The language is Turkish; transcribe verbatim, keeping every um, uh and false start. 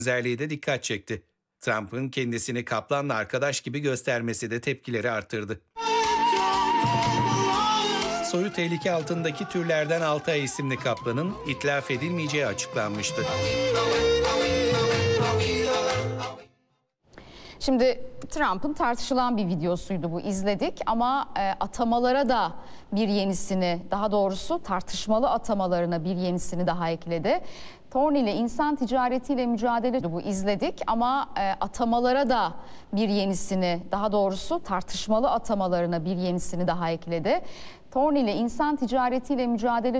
benzerliği de dikkat çekti. Trump'ın kendisini kaplanla arkadaş gibi göstermesi de tepkileri arttırdı. Soyu tehlike altındaki türlerden Altay isimli kaplanın itlaf edilmeyeceği açıklanmıştı. Şimdi Trump'ın tartışılan bir videosuydu bu, izledik ama e, atamalara da bir yenisini, daha doğrusu tartışmalı atamalarına bir yenisini daha ekledi. Thorne ile insan ticaretiyle mücadele bu, izledik ama e, atamalara da bir yenisini, daha doğrusu tartışmalı atamalarına bir yenisini daha ekledi. Thorne ile insan ticaretiyle mücadele